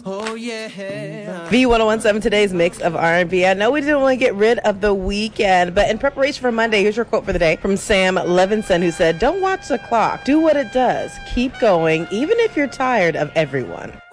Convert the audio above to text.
Oh yeah. V1017, today's mix of R&B. I know we didn't want to get rid of the weekend, but in preparation for Monday, here's your quote for the day from Sam Levinson, who said, "Don't watch the clock. Do what it does. Keep going, even if you're tired of everyone."